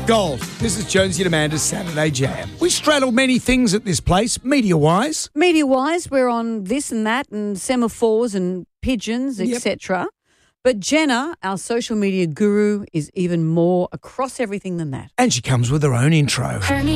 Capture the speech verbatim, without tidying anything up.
Gold. This is Jonesy and Amanda's Saturday Jam. We straddle many things at this place, media-wise. Media-wise, we're on this and that and semaphores and pigeons, Yep. et cetera. But Jenna, our social media guru, is even more across everything than that. And she comes with her own intro.